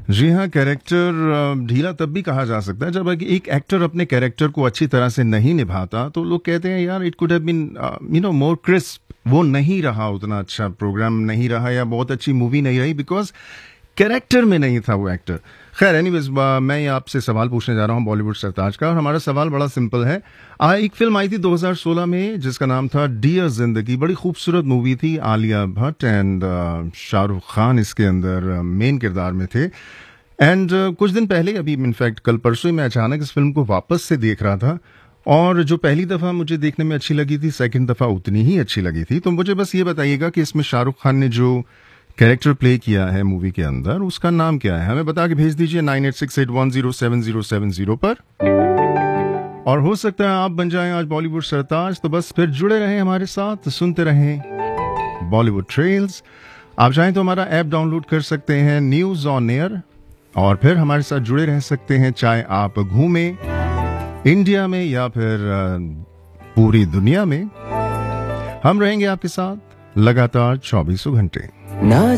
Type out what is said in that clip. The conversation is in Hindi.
जी हाँ, कैरेक्टर ढीला तब भी कहा जा सकता है जब एक एक्टर अपने कैरेक्टर को अच्छी तरह से नहीं निभाता, तो लोग कहते हैं यार it could have been more crisp. वो नहीं रहा, उतना अच्छा प्रोग्राम नहीं रहा या बहुत अच्छी मूवी नहीं रही, बिकॉज कैरेक्टर में नहीं था वो एक्टर। खैर एनीवेज, मैं आपसे सवाल पूछने जा रहा हूँ बॉलीवुड सरताज का, और हमारा सवाल बड़ा सिंपल है। एक फिल्म आई थी 2016 में जिसका नाम था डियर जिंदगी। बड़ी खूबसूरत मूवी थी, आलिया भट्ट एंड शाहरुख खान इसके अंदर मेन किरदार में थे। एंड कुछ दिन पहले, अभी इनफैक्ट कल परसों, मैं अचानक इस फिल्म को वापस से देख रहा था, और जो पहली दफा मुझे देखने में अच्छी लगी थी, सेकंड दफा उतनी ही अच्छी लगी थी। तो मुझे बस ये बताइएगा कि इसमें शाहरुख खान ने जो कैरेक्टर प्ले किया है मूवी के अंदर, उसका नाम क्या है? हमें बता के भेज दीजिए 9868107070 पर। और हो सकता है आप बन जाएं आज बॉलीवुड सरताज, तो बस फिर जुड़े रहें हमारे साथ, सुनते रहें बॉलीवुड ट्रेल्स। आप चाहें तो हमारा ऐप डाउनलोड कर सकते हैं, न्यूज ऑन एयर, और फिर हमारे साथ जुड़े रह सकते हैं, चाहे आप घूमें इंडिया में या फिर पूरी दुनिया में। हम रहेंगे आपके साथ लगातार 24 घंटे। ना